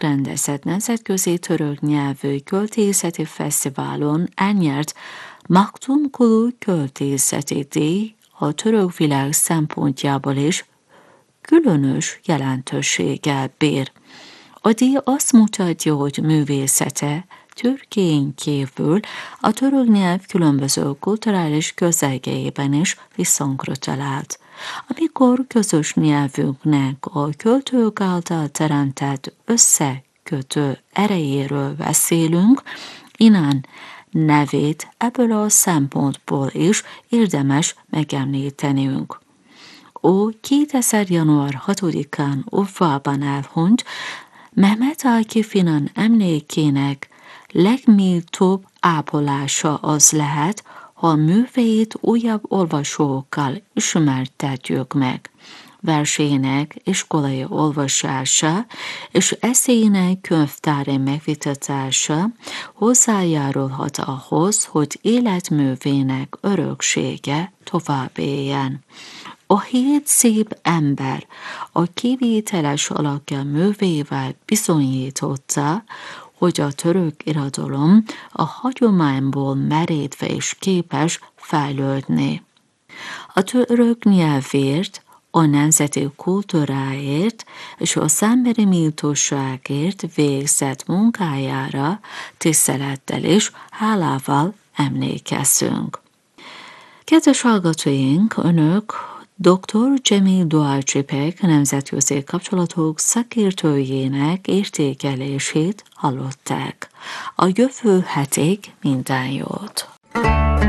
megrendezett nemzetközi török nyelvű költészeti fesztiválon elnyert Maktumkulu költészeti díj a török világ szempontjából is különös jelentőséggel bír. A díj azt mutatja, hogy művészete Türkiyen kívül a török nyelv különböző kulturális közegeiben is visszhangra talált. Amikor közös nyelvünknek a költők által teremtett összekötő erejéről beszélünk, innen nevét ebből a szempontból is érdemes megemlítenünk. Ó 2000. január 6-án Urfában elhunyt Mehmet Akif İnan emlékének legméltóbb ápolása az lehet, ha a műveit újabb olvasókkal ismertetjük meg. Versének iskolai olvasása és eszéinek könyvtári megvitatása hozzájárulhat ahhoz, hogy életművének öröksége tovább éljen. A 7 szép ember a kivételes alakja művével bizonyította, hogy a török irodalom a hagyományból merítve is képes fejlődni. A török nyelvért, a nemzeti kultúráért és a szemberi méltóságért végzett munkájára tisztelettel és hálával emlékezzünk. Kedves hallgatóink, Önök Dr. Cemil Doğaçipek nemzetközi kapcsolatok szakértőjének értékelését hallották. A jövő hetig minden jót!